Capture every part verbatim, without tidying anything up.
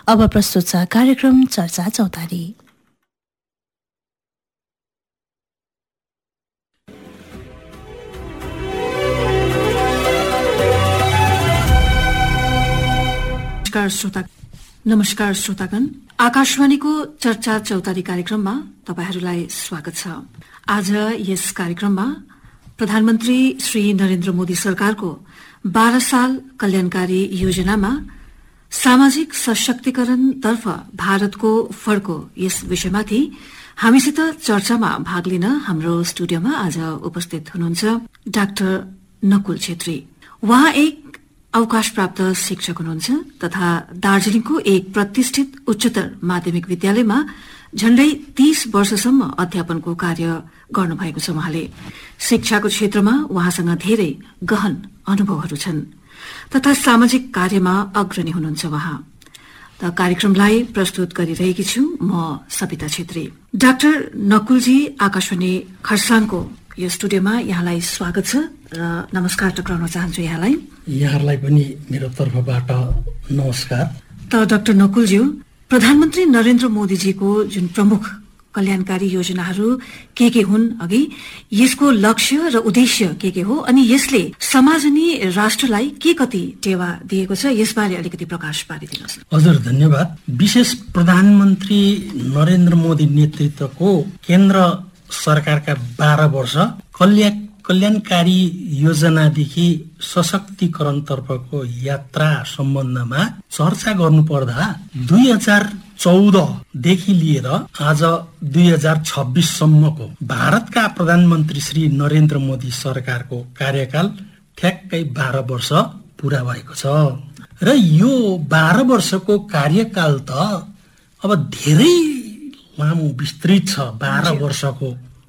अब प्रस्तुत छ कार्यक्रम चर्चा चौतारी। नमस्कार श्रोता नमस्कार श्रोतागण, आकाशवाणीको चर्चा चौतारी कार्यक्रममा तपाईहरूलाई स्वागत छ। आज यस कार्यक्रममा प्रधानमन्त्री श्री नरेन्द्र मोदी सरकारको बाह्र साल कल्याणकारी योजनामा सामाजिक सशक्तिकरणतर्फ भारतको फड्को यस विषयमाथि हामीसित चर्चामा भाग लिन हाम्रो स्टुडियोमा आज उपस्थित हुनुहुन्छ डाक्टर नकुल छेत्री। उहाँ एक अवकाश प्राप्त शिक्षक हुनुहुन्छ तथा दार्जीलिङको एक प्रतिष्ठित उच्चतर माध्यमिक विद्यालयमा झण्डै तीस वर्षसम्म अध्यापनको कार्य गर्नुभएको छ। उहाँले शिक्षाको क्षेत्रमा उहाँसँग धेरै गहन अनुभवहरू छन् तथा सामाजिक कार्यमा अग्रणी हुनुहुन्छ उहाँ। त कार्यक्रमलाई प्रस्तुत गरिरहेकी छु म सविता छेत्री। डाक्टर नकुलजी, आकाशवाणी खरसाङको यो स्टुडियोमा यहाँलाई स्वागत छ र नमस्कार टक्राउन चाहन्छु यहाँलाई। यहाँलाई पनि मेरो तर्फबाट नमस्कार। त डाक्टर नकुलज्यू, प्रधानमन्त्री नरेन्द्र मोदीजीको जुन प्रमुख कल्याणकारी योजनाहरू के के हुन्, अघि यसको लक्ष्य र उद्देश्य के के हो, अनि यसले समाज अनि राष्ट्रलाई के कति टेवा दिएको छ, यसबारे अलिकति प्रकाश पारिदिनुहोस्। हजुर, धन्यवाद। विशेष प्रधानमन्त्री नरेन्द्र मोदी नेतृत्वको केन्द्र सरकारका बाह्र वर्ष कल्याण कल्याणकारी योजनादेखि सशक्तिकरणतर्फको यात्रा सम्बन्धमा चर्चा गर्नुपर्दा दुई हजार चौधदेखि लिएर आज दुई हजार छब्बिससम्मको भारतका प्रधानमन्त्री श्री नरेन्द्र मोदी सरकारको कार्यकाल ठ्याक्कै बाह्र वर्ष पूरा भएको छ र यो बाह्र वर्षको कार्यकाल त अब धेरै लामो विस्तृत छ। बाह्र वर्षको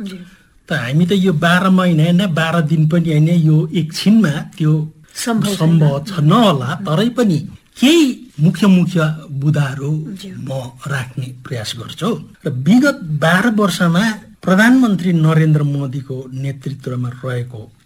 त हामी त यो बाह्र महिना होइन, बाह्र दिन पनि होइन, यो एकछिनमा त्यो सम्भव छ नहोला, तरै पनि केही मुख्य मुख्य बुदाहरू म राख्ने प्रयास गर्छु। र विगत बाह्र वर्षमा प्रधानमन्त्री नरेन्द्र मोदीको नेतृत्वमा रहेको